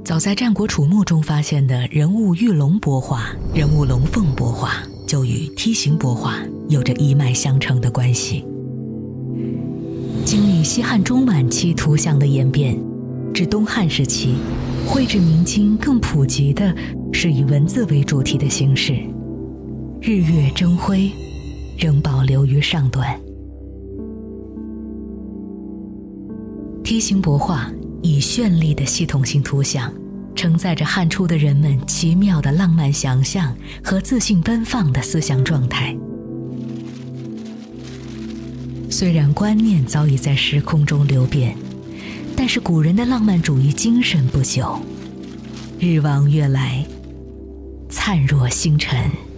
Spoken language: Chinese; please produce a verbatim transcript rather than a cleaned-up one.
早在战国楚墓中发现的人物玉龙帛画、人物龙凤帛画，就与梯形帛画有着一脉相承的关系。经历西汉中晚期图像的演变，至东汉时期，绘制明清更普及的是以文字为主题的形式，日月争辉仍保留于上段。梯形帛画以绚丽的系统性图像，承载着汉初的人们奇妙的浪漫想象和自信奔放的思想状态。虽然观念早已在时空中流变，但是古人的浪漫主义精神不朽，日望月来，灿若星辰。